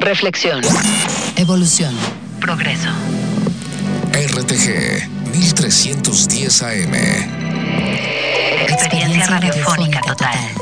Reflexión. Evolución. Progreso. RTG 1310 AM. Experiencia radiofónica total.